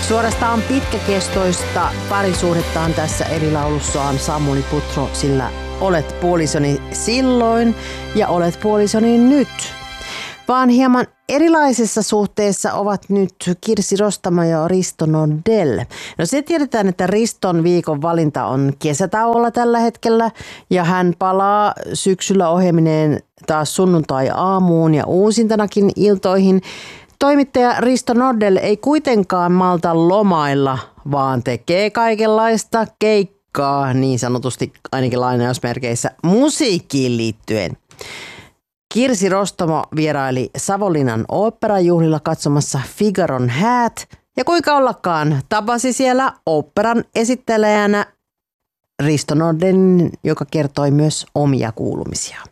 Suorastaan pitkäkestoista parisuhdettaan tässä eri laulussaan Samuli Putro, sillä olet puolisoni silloin ja olet puolisoni nyt. Vaan hieman erilaisessa suhteessa ovat nyt Kirsi Rostamo ja Risto Nordell. No se tiedetään, että Riston viikon valinta on kesätauolla tällä hetkellä ja hän palaa syksyllä ohjelmineen taas sunnuntai-aamuun ja uusintanakin iltoihin. Toimittaja Risto Nordell ei kuitenkaan malta lomailla, vaan tekee kaikenlaista keikkaa, niin sanotusti ainakin lainausmerkeissä, musiikkiin liittyen. Kirsi Rostamo vieraili Savonlinnan oopperajuhlilla katsomassa Figaron häät ja kuinka ollakaan tapasi siellä oopperan esittelijänä Risto Nordellin, joka kertoi myös omia kuulumisiaan.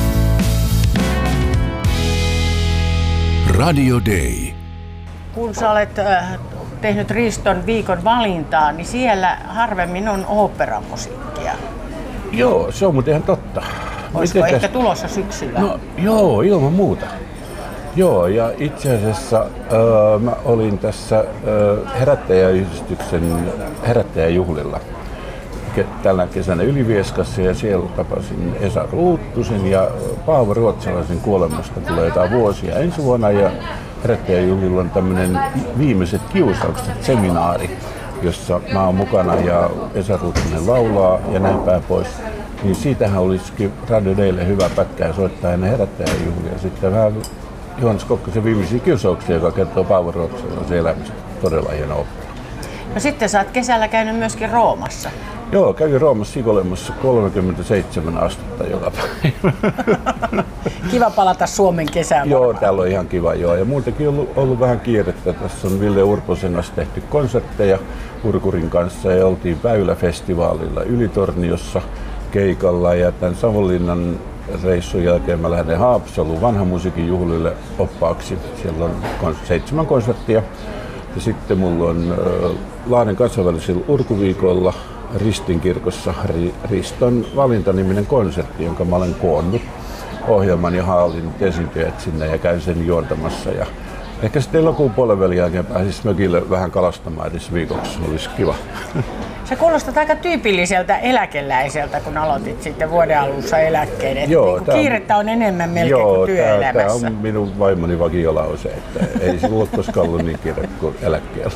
Radio Day. Kun sä olet tehnyt Riston viikon valintaa, niin siellä harvemmin on oopperamusiikkia. Joo, se on muuten ihan totta. Olisiko ehkä tulossa syksyllä? No joo, ilman muuta. Joo, ja itse asiassa mä olin tässä herättäjäyhdistyksen herättäjäjuhlilla tällä kesänä Ylivieskassa ja siellä tapasin Esa Ruuttusen ja Paavo Ruotsalaisen kuolemasta tulee jotain vuosia ensi vuonna ja herättäjäjuhlilla on tämmöinen viimeiset kiusaukset seminaari, jossa mä oon mukana ja Esa Ruuttunen laulaa ja näin päin pois. Niin siitähän olisikin Radio Daylle hyvä pätkä ja soittaa ennen herättäjäjuhlia. Sitten vähän Johannes Kokkosen viimeisiä kiusauksia, joka kertoo Paavo Ruotsalaisen elämästä. Todella hieno opera. No sitten sä oot kesällä käynyt myöskin Roomassa. Joo, kävin Roomassa Sikolemassa 37 astetta joka päivä. Kiva palata Suomen kesään. Joo, täällä on ihan kiva joo. Ja muutenkin on ollut vähän kiirettä. Tässä on Ville Urposen kanssa tehty konsertteja Urkurin kanssa ja oltiin Väylä-festivaalilla Ylitorniossa keikalla ja tämän Savonlinnan reissun jälkeen mä lähden Haapsaluun vanhan musiikin juhlille oppaaksi. Siellä on 7 konserttia. Ja sitten mulla on Lahden kansainvälisellä urkuviikolla Ristinkirkossa Riston valintaniminen konsertti, jonka mä olen koonnut ohjelman ja haalin esiintyjät sinne ja käyn sen juontamassa. Ja ehkä sitten elokuun puolen jälkeen pääsis mökille vähän kalastamaan edes viikoksi, olisi kiva. Sä kuulostat aika tyypilliseltä eläkeläiseltä, kun aloitit sitten vuoden alussa eläkkeelle. Joo, niin kiirettä on enemmän melkein kuin työelämässä. Tämä on minun vaimoni vakiolause, että ei sinulla ole koskaan ollut niin kiire kuin eläkkeellä.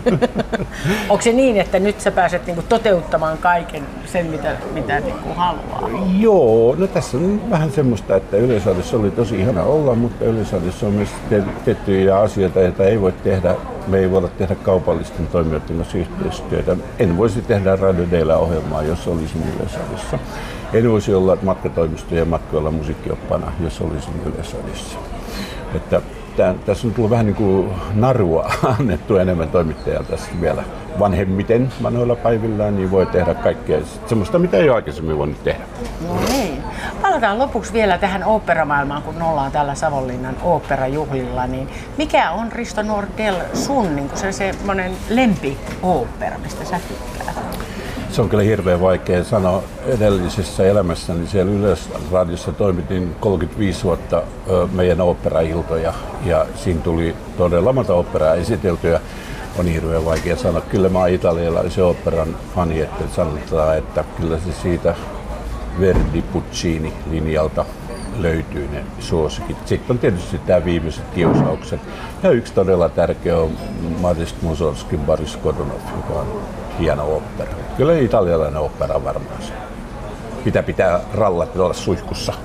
Onko se niin, että nyt sä pääset niinku toteuttamaan kaiken sen, mitä niinku haluaa? Joo, no tässä on vähän semmoista, että Yleisradiossa oli tosi ihana olla, mutta Yleisradiossa on myös tiettyjä asioita, joita ei voi tehdä. Me ei voida tehdä kaupallisten toimijoiden kanssa yhteistyötä. En voisi tehdä Radio Daylla ohjelmaa, jos olisin Yleisradiossa. En voisi olla matkatoimistojen matkoilla musiikkioppana, jos olisin Yleisradiossa. Että tässä on tullut vähän niin kuin narua annettu enemmän toimittajaa tässä vielä vanhemmiten vanhoilla päivillään, niin voi tehdä kaikkea semmoista, mitä ei ole aikaisemmin voinut tehdä. No niin. Palataan lopuksi vielä tähän oopperamaailmaan, kun ollaan täällä Savonlinnan oopperajuhlilla, niin mikä on Risto Nordell sun niin se semmoinen lempiooppera, mistä sä tykkäät? Se on kyllä hirveän vaikea sanoa. Edellisessä elämässäni siellä Yleisradiossa toimitin 35 vuotta meidän oopperailtoja ja siinä tuli todella monta oopperaa esiteltyä. On hirveän vaikea sanoa. Kyllä mä oon italialaisen oopperan fani, että sanotaan, että kyllä se siitä Verdi Puccini linjalta löytyy ne suosikit. Sitten on tietysti tämä viimeiset kiusaukset. Ja yksi todella tärkeä on Modest Mussorgskin Boris Godunov, joka on hieno ooppera. Kyllä italialainen ooppera on varmaan se. Pitää rallat olla suihkussa.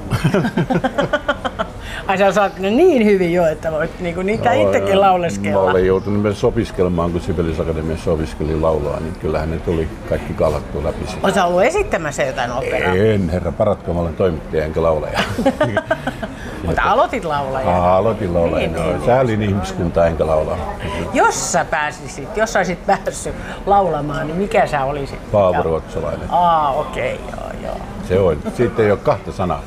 Ai sä osaat ne niin hyvin jo, että voit niitä itsekin lauleskella. Mä olen joutunut myös opiskelemaan, kun Sibelius-akatemiassa opiskelin laulaa, niin kyllähän ne tuli kaikki kallattua läpi. Oletko sä ollut esittämässä jotain operaa? En, herra paratko, mä olen toimittaja enkä laulaja. Mutta aloitit laulajana. Aloitin laulajana. Säälin ihmiskuntaa enkä laulaa. Jos olisit päässyt laulamaan, niin mikä sä olisit? Paavo Ruotsalainen. Okei, joo. Se on. Siitä ei ole kahta sanaa.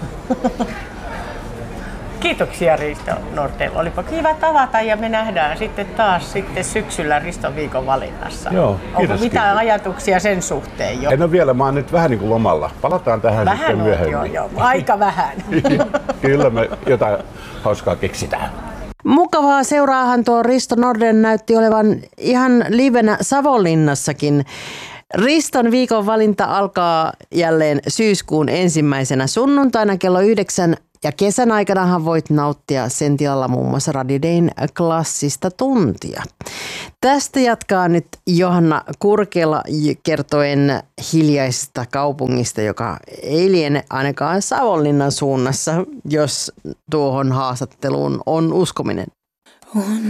Kiitoksia Risto Nordell. Olipa kiva tavata ja me nähdään sitten taas syksyllä Riston viikon valinnassa. Joo, kiitos. Onko mitään ajatuksia sen suhteen jo? En ole vielä, mä oon nyt vähän niin kuin lomalla. Palataan tähän vähän sitten myöhemmin. Joo, aika vähän. Kyllä me jotain hauskaa keksitään. Mukavaa seuraahan tuo Risto Nordell näytti olevan ihan livenä Savonlinnassakin. Riston viikon valinta alkaa jälleen syyskuun ensimmäisenä sunnuntaina kello 9. Ja kesän aikanahan voit nauttia sen tilalla muun muassa Radio Dayn klassista tuntia. Tästä jatkaa nyt Johanna Kurkela kertoen hiljaisesta kaupungista, joka ei liene ainakaan Savonlinnan suunnassa, jos tuohon haastatteluun on uskominen.